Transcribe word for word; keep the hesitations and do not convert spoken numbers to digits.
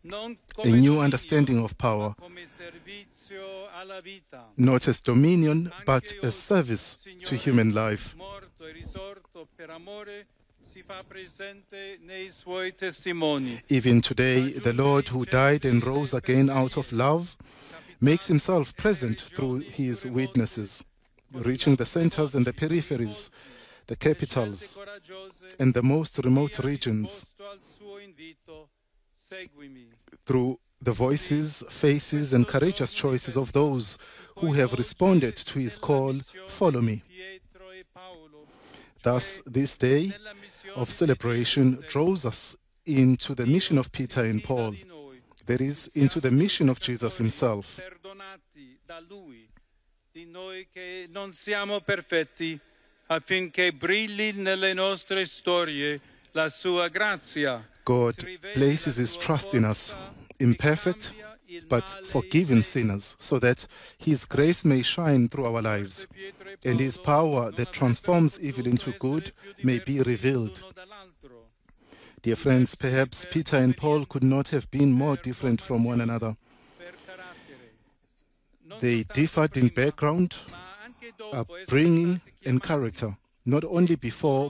a new understanding of power, not as dominion, but as service to human life. Even today, the Lord who died and rose again out of love makes himself present through his witnesses, reaching the centers and the peripheries, the capitals, and the most remote regions, through the voices, faces, and courageous choices of those who have responded to his call, "Follow me." Thus, this day of celebration draws us into the mission of Peter and Paul, that is, into the mission of Jesus himself. God places his trust in us, imperfect but forgiven sinners, so that his grace may shine through our lives, and his power that transforms evil into good may be revealed. Dear friends, perhaps Peter and Paul could not have been more different from one another. They differed in background, upbringing, and character, not only before